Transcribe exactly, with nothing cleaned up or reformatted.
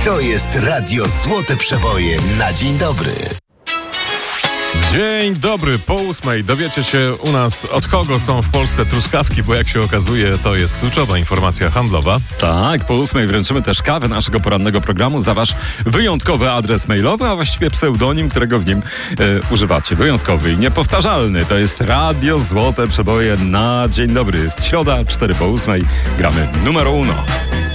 To jest Radio Złote Przeboje na dzień dobry. Dzień dobry, po ósmej dowiecie się u nas, od kogo są w Polsce truskawki, bo jak się okazuje, to jest kluczowa informacja handlowa. Tak, po ósmej wręczymy też kawę naszego porannego programu za wasz wyjątkowy adres mailowy, a właściwie pseudonim, którego w nim e, używacie. Wyjątkowy i niepowtarzalny. To jest Radio Złote Przeboje na dzień dobry. Jest środa, cztery po ósmej. Gramy numero uno.